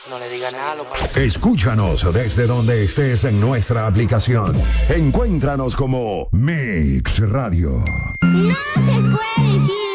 No le diga nada a los Escúchanos desde donde estés en nuestra aplicación. Encuéntranos como Mix Radio. No se puede decir